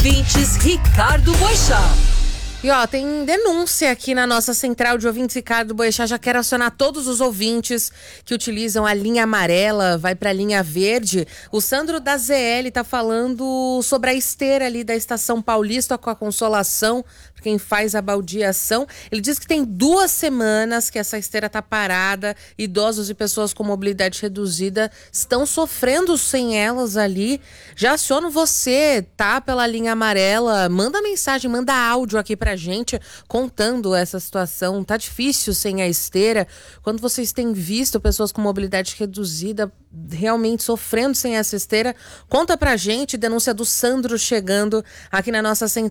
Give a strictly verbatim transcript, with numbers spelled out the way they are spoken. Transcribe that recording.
ouvintes Ricardo Boechat. E ó, tem denúncia aqui na nossa central de ouvintes Ricardo Boechat. Já quero acionar todos os ouvintes que utilizam a linha amarela, vai pra linha verde. O Sandro da Z L tá falando sobre a esteira ali da Estação Paulista com a Consolação, pra quem faz a baldeação. Ele diz que tem duas semanas que essa esteira tá parada. Idosos e pessoas com mobilidade reduzida estão sofrendo sem elas ali. Já aciono você, tá? Pela linha amarela. Manda mensagem, manda áudio aqui pra gente contando essa situação. Tá difícil sem a esteira. Quando vocês têm visto pessoas com mobilidade reduzida realmente sofrendo sem essa esteira, conta pra gente. Denúncia do Sandro chegando aqui na nossa central.